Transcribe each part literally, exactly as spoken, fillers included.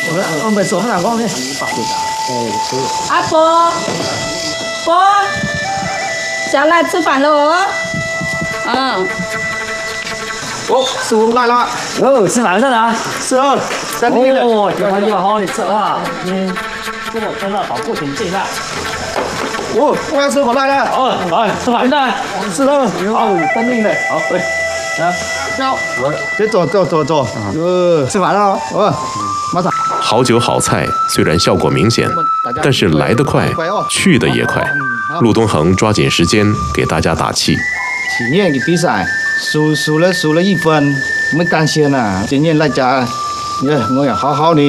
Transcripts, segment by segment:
我我们手上光面。 阿伯，伯，下来吃饭了哦。嗯。 哦，师傅来了。 哦，吃饭上啊？ 是啊，在那里。 哦，要好要好的吃啊。嗯，跟我跟到好过程这一下。 哦，我要师傅来了。 哦，来吃饭的。 是的。 好，等你的。好，对。啊，走。 别走走走走。呃，吃饭了。哦，马上。 好酒好菜虽然效果明显，但是来得快，去得也快。陆东恒抓紧时间给大家打气。 去年的比赛输输了输了一分，没甘心啊！今年来家，耶，我要好好的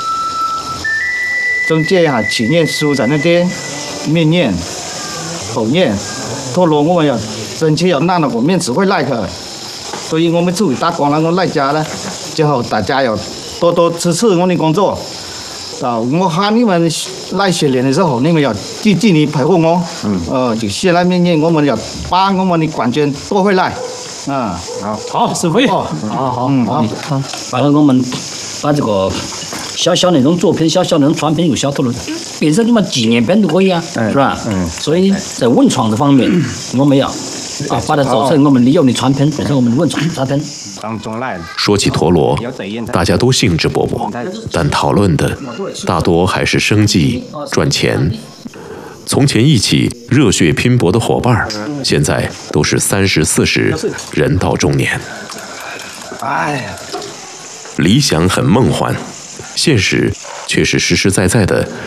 总结一下去年输在那点，明年、后年，陀螺我们要争取要拿那个面子会来去。所以我们出去打工了，我来家了，最后大家要多多支持我的工作。啊，我喊你们来训练的时候，你们要积极的配合我。嗯。呃，就现在明年我们要把我们的冠军夺回来。啊， 好，好，师傅。好好， 嗯，好， 好。完了，我们把这个小小那种作品、小小那种传品由小陀螺变成什么纪念品都可以啊，是吧？嗯。所以在文创这方面，我们要啊把它做成我们利用的传品，变成我们的文创产品。 说起陀螺，大家都兴致勃勃，但讨论的大多还是生计、赚钱。从前一起热血拼搏的伙伴，现在都是三十四十，人到中年。 哎， 理想很梦幻，现实却是实实在在的